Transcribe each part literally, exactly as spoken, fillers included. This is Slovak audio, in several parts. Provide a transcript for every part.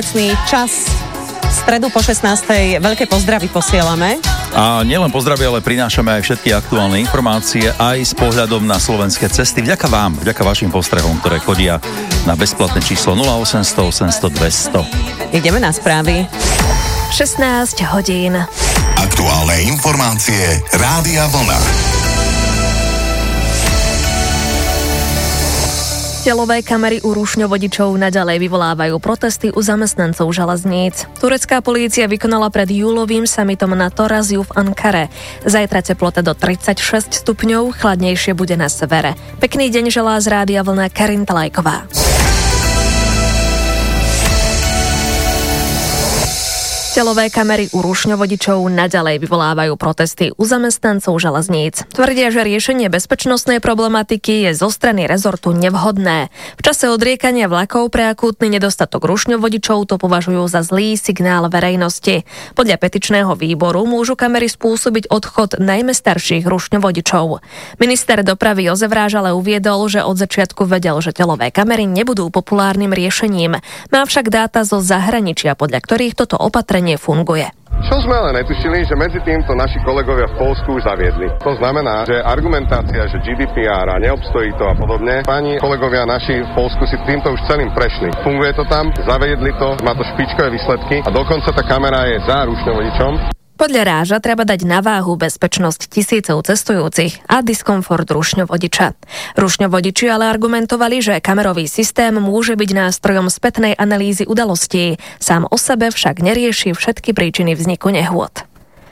Čas v stredu po šestnástej veľké pozdravy posielame. A nielen pozdravy, ale prinášame aj všetky aktuálne informácie aj s pohľadom na slovenské cesty. Vďaka vám, vďaka vašim postrehom, ktoré chodia na bezplatné číslo nula osemsto osemsto dvesto. Ideme na správy. šestnásť hodín. Aktuálne informácie Rádia Vlna. Telové kamery u rušňovodičov naďalej vyvolávajú protesty u zamestnancov železníc. Turecká polícia vykonala pred júlovým summitom NATO raziu v Ankare. Zajtra teplota do tridsaťšesť stupňov, chladnejšie bude na severe. Pekný deň želá z Rádia Vlna Karin Talajková. Telové kamery u rušňovodičov naďalej vyvolávajú protesty u zamestnancov železníc. Tvrdia, že riešenie bezpečnostnej problematiky je zo strany rezortu nevhodné. V čase odriekania vlakov pre akútny nedostatok rušňovodičov to považujú za zlý signál verejnosti. Podľa petičného výboru môžu kamery spôsobiť odchod najmä starších rušňovodičov. Minister dopravy Jozef Ráž ale uviedol, že od začiatku vedel, že telové kamery nebudú populárnym riešením. Má však dáta zo zahraničia, podľa ktorých toto opatrenie funguje. Čo sme ale netušili, že medzi týmto naši kolegovia v Poľsku už zaviedli. To znamená, že argumentácia, že G D P R a neobstojí to a podobne, pani kolegovia naši v Poľsku si týmto už celým prešli. Funguje to tam, zaviedli to, má to špičkové výsledky a dokonca tá kamera je za rušňovodičom. Podľa Ráža treba dať na váhu bezpečnosť tisícov cestujúcich a diskomfort rušňovodiča. Rušňovodiči ale argumentovali, že kamerový systém môže byť nástrojom spätnej analýzy udalostí. Sám o sebe však nerieši všetky príčiny vzniku nehôd.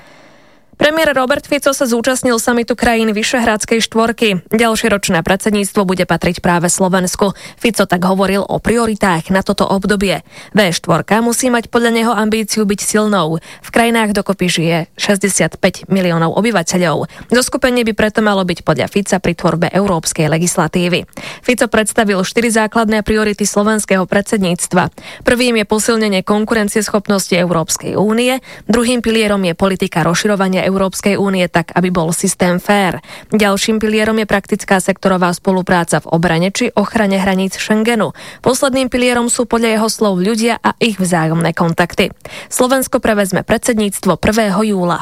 Premiér Robert Fico sa zúčastnil samitu krajín Vyšehradskej štvorky. Ďalšie ročné predsedníctvo bude patriť práve Slovensku. Fico tak hovoril o prioritách na toto obdobie. vé štyri musí mať podľa neho ambíciu byť silnou. V krajinách dokopy žije šesťdesiatpäť miliónov obyvateľov. Zoskupenie by preto malo byť podľa Fica pri tvorbe európskej legislatívy. Fico predstavil štyri základné priority slovenského predsedníctva. Prvým je posilnenie konkurencieschopnosti Európskej únie, druhým pilierom je politika rozširovania Európskej únie tak, aby bol systém fér. Ďalším pilierom je praktická sektorová spolupráca v obrane či ochrane hraníc Schengenu. Posledným pilierom sú podľa jeho slov ľudia a ich vzájomné kontakty. Slovensko prevezme predsedníctvo prvého júla.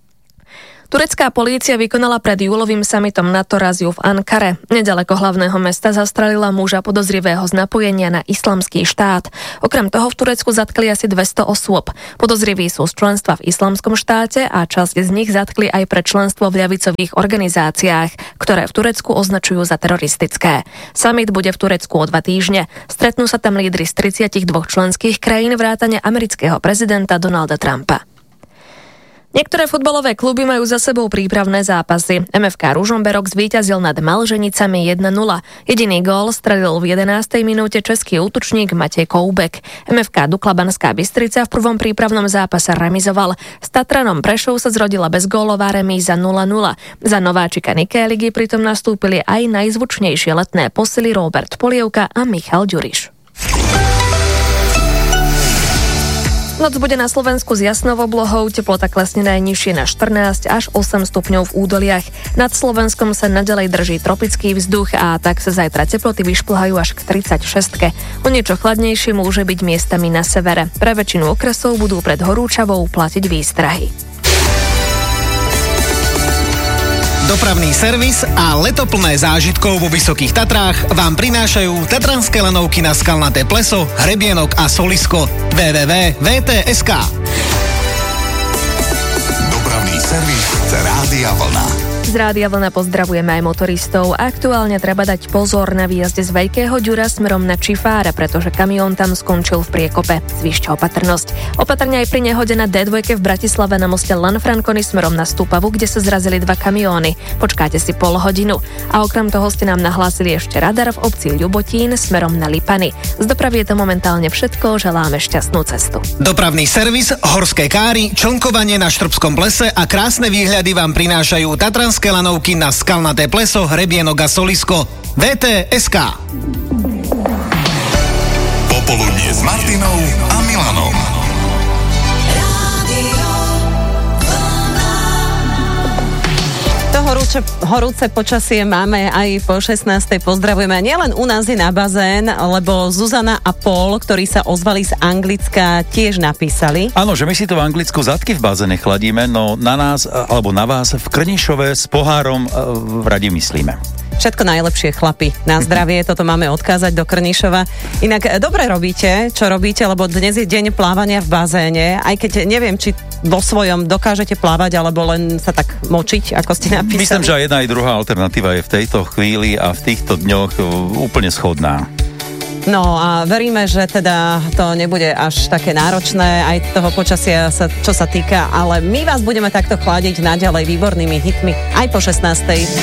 Turecká polícia vykonala pred júlovým summitom NATO raziu v Ankare. Neďaleko hlavného mesta zastrelila muža podozrivého z napojenia na islamský štát. Okrem toho v Turecku zatkli asi dvesto osôb. Podozriví sú z členstva v islamskom štáte a časť z nich zatkli aj pre členstvo v ľavicových organizáciách, ktoré v Turecku označujú za teroristické. Summit bude v Turecku o dva týždne. Stretnú sa tam lídri z tridsaťdva členských krajín vrátane amerického prezidenta Donalda Trumpa. Niektoré futbalové kluby majú za sebou prípravné zápasy. em ef ká Ružomberok zvíťazil nad Malženicami jeden nula. Jediný gól strelil v jedenástej minúte český útočník Matej Koubek. em ef ká Dukla Banská Bystrica v prvom prípravnom zápase remizoval. S Tatranom Prešov sa zrodila bezgólová remíza nula nula. Za nováčika Niké ligy pritom nastúpili aj najzvučnejšie letné posily Robert Polievka a Michal Ďuriš. Noc bude na Slovensku s jasnou oblohou, teplota klesne najnižšie na štrnásť až osem stupňov v údoliach. Nad Slovenskom sa naďalej drží tropický vzduch a tak sa zajtra teploty vyšplhajú až k tridsaťšestke. O niečo chladnejšie môže byť miestami na severe. Pre väčšinu okresov budú pred horúčavou platiť výstrahy. Dopravný servis a leto plné zážitkov vo Vysokých Tatrách vám prinášajú tatranské lanovky na Skalnaté pleso, Hrebienok a Solisko. w w w bodka v t bodka es ká Dopravný servis Rádia Vlna. Z Rádia Vlna pozdravujeme aj motoristov. Aktuálne treba dať pozor na výjazde z Veľkého Ďura smerom na Čifára, pretože kamión tam skončil v priekope. Zvýšte opatrnosť. Opatrne aj pri nehode na dé dva v Bratislave na moste Lanfranconi smerom na Stupavu, kde sa zrazili dva kamióny. Počkáte si pol hodinu. A okrem toho ste nám nahlásili ešte radar v obci Ľubotín smerom na Lipany. Z dopravy je to momentálne všetko. Želáme šťastnú cestu. Dopravný servis, horské káry, člnkovanie na Štrbskom plese a krásne výhľady vám prinášajú tatranské lanovky na Skalnaté pleso, Hrebienok a Solisko. v t bodka es ká Popoludnie s Martinou a Milanom. To horúce čo horúce počasie máme aj po šestnástej. Pozdravujeme. Nielen u nás je na bazén, lebo Zuzana a Paul, ktorí sa ozvali z Anglicka, tiež napísali. Áno, že my si to v Anglicku zadky v bazéne chladíme, no na nás, alebo na vás v Krnišove s pohárom radi myslíme. Všetko najlepšie, chlapi. Na zdravie, toto máme odkázať do Krnišova. Inak dobre robíte, čo robíte, lebo dnes je deň plávania v bazéne, aj keď neviem, či vo svojom dokážete plávať, alebo len sa tak močiť, ako ste napísali. Myslím, že aj jedna aj druhá alternatíva je v tejto chvíli a v týchto dňoch úplne schodná. No a veríme, že teda to nebude až také náročné aj toho počasia, sa, čo sa týka, ale my vás budeme takto chladiť naďalej výbornými hitmi aj po šestnástej.